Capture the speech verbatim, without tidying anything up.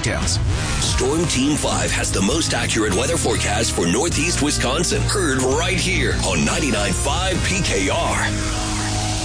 details. Storm Team five has the most accurate weather forecast for Northeast Wisconsin. Heard right here on ninety-nine point five P K R.